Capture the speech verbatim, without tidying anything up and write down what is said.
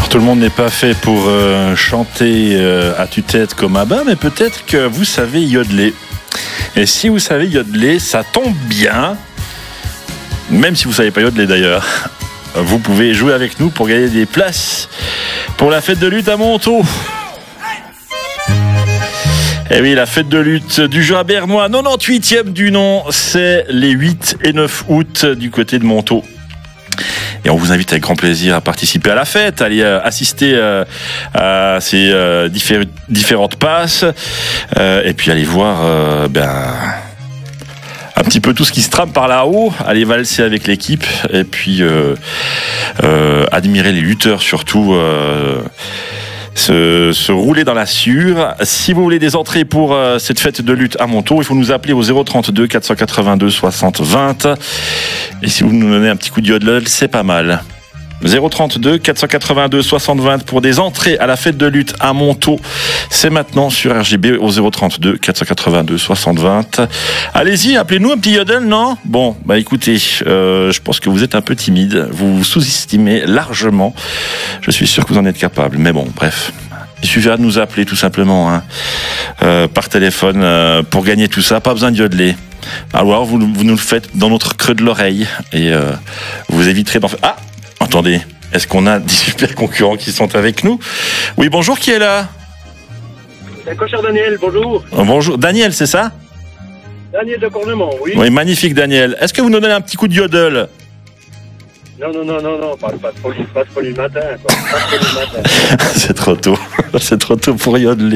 Alors, tout le monde n'est pas fait pour euh, chanter euh, à tue-tête comme Abba, mais peut-être que vous savez yodeler. Et si vous savez yodeler, ça tombe bien, même si vous ne savez pas yodeler d'ailleurs. Vous pouvez jouer avec nous pour gagner des places pour la fête de lutte à Montaut. Et oui, la fête de lutte du jeu à Bernois, quatre-vingt-dix-huitième du nom, c'est les huit et neuf août du côté de Montaut. Et on vous invite avec grand plaisir à participer à la fête, à aller euh, assister euh, à ces euh, diffé- différentes passes, euh, et puis aller voir euh, ben, un petit peu tout ce qui se trame par là-haut, aller valser avec l'équipe, et puis euh, euh, admirer les lutteurs surtout. Euh, Se, se rouler dans la sûre. Si vous voulez des entrées pour euh, cette fête de lutte à Montaut, il faut nous appeler au zéro trente-deux quatre cent quatre-vingt-deux soixante vingt. Et si vous nous donnez un petit coup de yodel, c'est pas mal. zéro trente-deux quatre cent quatre-vingt-deux soixante vingt pour des entrées à la fête de lutte à Montaut. C'est maintenant sur R G B au zéro trente-deux quatre cent quatre-vingt-deux soixante vingt. Allez-y, appelez-nous un petit yodel, non ? Bon, bah écoutez, euh, je pense que vous êtes un peu timide. Vous vous sous-estimez largement. Je suis sûr que vous en êtes capable. Mais bon, bref. Il suffira de nous appeler tout simplement hein, euh, par téléphone euh, pour gagner tout ça. Pas besoin de yodeler. Alors vous, vous nous le faites dans notre creux de l'oreille et euh, vous éviterez d'en faire... Ah ! Attendez, est-ce qu'on a des super concurrents qui sont avec nous ? Oui, bonjour, qui est là ? C'est Cochard Daniel, bonjour. Oh, bonjour, Daniel, c'est ça ? Daniel de Cornemont, oui. Oui, magnifique, Daniel. Est-ce que vous nous donnez un petit coup de yodel ? Non, non, non, non, non, pas, pas de folie, pas de folie le matin, quoi. Pas de folie le matin. C'est trop tôt. C'est trop tôt pour yodeler.